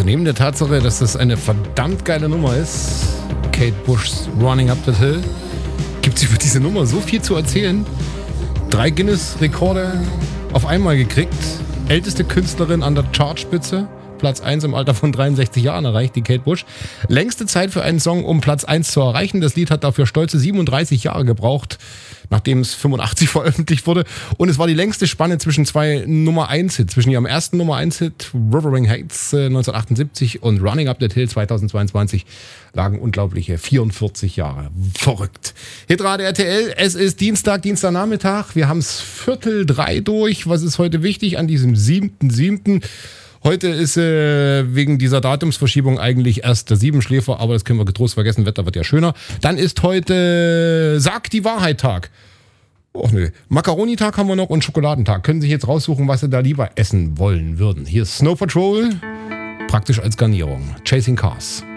neben der Tatsache, dass das eine verdammt geile Nummer ist, Kate Bush's Running Up That Hill, gibt es über diese Nummer so viel zu erzählen. 3 Guinness-Rekorde auf einmal gekriegt. Älteste Künstlerin an der Chartspitze. Platz 1 im Alter von 63 Jahren erreicht, die Kate Bush. Längste Zeit für einen Song, um Platz 1 zu erreichen. Das Lied hat dafür stolze 37 Jahre gebraucht, nachdem es 85 veröffentlicht wurde. Und es war die längste Spanne zwischen 2 Nummer-1-Hits. Zwischen ihrem ersten Nummer-1-Hit, Wuthering Heights 1978 und Running Up That Hill 2022 lagen unglaubliche 44 Jahre. Verrückt. Hitrate RTL, es ist Dienstagnachmittag. Wir haben es 2:45 durch. Was ist heute wichtig an diesem 7.7.? Heute ist wegen dieser Datumsverschiebung eigentlich erst der Siebenschläfer, aber das können wir getrost vergessen, Wetter wird ja schöner. Dann ist heute Sag die Wahrheit-Tag. Och nö. Macaroni-Tag haben wir noch und Schokoladentag. Können sich jetzt raussuchen, was sie da lieber essen wollen würden. Hier ist Snow Patrol, praktisch als Garnierung. Chasing Cars.